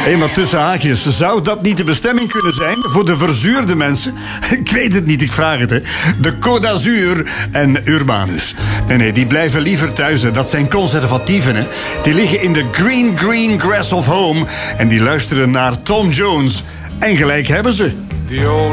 Hé, maar tussen haakjes, zou dat niet de bestemming kunnen zijn voor de verzuurde mensen? Ik weet het niet, ik vraag het, hè. De Côte d'Azur en Urbanus. Nee, die blijven liever thuis, hè. Dat zijn conservatieven, hè. Die liggen in de green grass of home en die luisteren naar Tom Jones. En gelijk hebben ze. The old